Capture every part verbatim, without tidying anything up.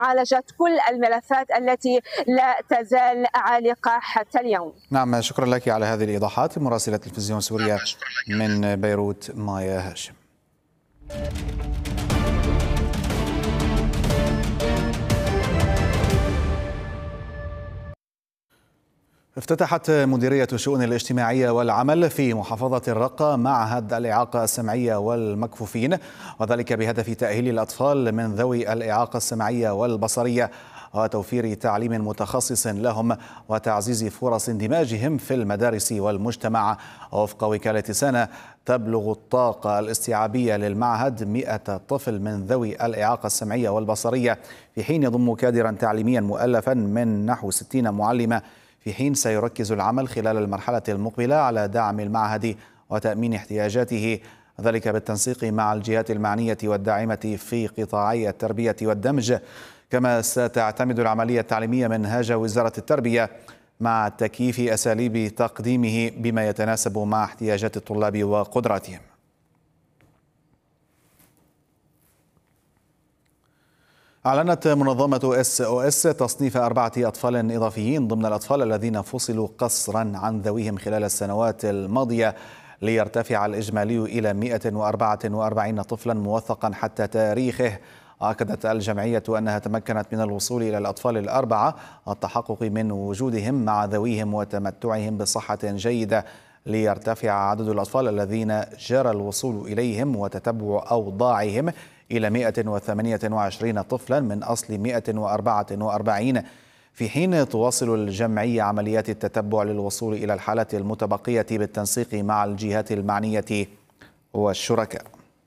معالجة كل الملفات التي لا تزال عالقة حتى اليوم. نعم، شكرا لك على هذه الإيضاحات. مراسلة تلفزيون سوريا من بيروت مايا هاشم. افتتحت مديرية الشؤون الاجتماعية والعمل في محافظة الرقة معهد الإعاقة السمعية والمكفوفين، وذلك بهدف تأهيل الأطفال من ذوي الإعاقة السمعية والبصرية وتوفير تعليم متخصص لهم وتعزيز فرص اندماجهم في المدارس والمجتمع. وفق وكالة سنة، تبلغ الطاقة الاستيعابية للمعهد مئة طفل من ذوي الإعاقة السمعية والبصرية، في حين يضم كادرا تعليميا مؤلفا من نحو ستين معلمة، في حين سيركز العمل خلال المرحلة المقبلة على دعم المعهد وتأمين احتياجاته، ذلك بالتنسيق مع الجهات المعنية والداعمة في قطاعي التربية والدمج. كما ستعتمد العملية التعليمية منهاج وزارة التربية مع تكييف أساليب تقديمه بما يتناسب مع احتياجات الطلاب وقدراتهم. أعلنت منظمة إس أو إس تصنيف أربعة أطفال إضافيين ضمن الأطفال الذين فصلوا قسرا عن ذويهم خلال السنوات الماضية، ليرتفع الإجمالي إلى مئة وأربعة وأربعين طفلا موثقا حتى تاريخه. أكدت الجمعية أنها تمكنت من الوصول إلى الأطفال الأربعة والتحقق من وجودهم مع ذويهم وتمتعهم بصحة جيدة، ليرتفع عدد الأطفال الذين جرى الوصول إليهم وتتبع أوضاعهم إلى مئة وثمانية وعشرين طفلا من أصل مئة وأربعة وأربعين، في حين تواصل الجمعية عمليات التتبع للوصول إلى الحالات المتبقية بالتنسيق مع الجهات المعنية والشركاء.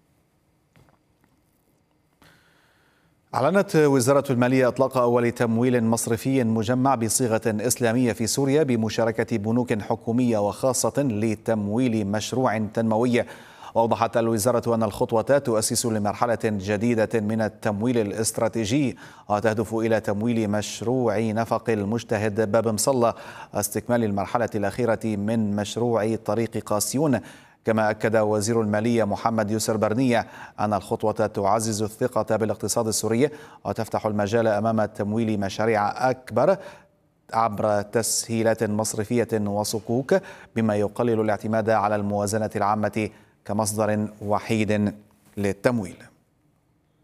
أعلنت وزارة المالية إطلاق أول تمويل مصرفي مجمع بصيغة إسلامية في سوريا بمشاركة بنوك حكومية وخاصة لتمويل مشروع تنموي. وأوضحت الوزارة أن الخطوة تؤسس لمرحلة جديدة من التمويل الاستراتيجي، وتهدف إلى تمويل مشروع نفق المجتهد باب مصلى، استكمال المرحلة الأخيرة من مشروع طريق قاسيون. كما أكد وزير المالية محمد يسر برنية أن الخطوة تعزز الثقة بالاقتصاد السوري وتفتح المجال أمام تمويل مشاريع أكبر عبر تسهيلات مصرفية وصكوك، بما يقلل الاعتماد على الموازنة العامة كمصدر وحيد للتمويل.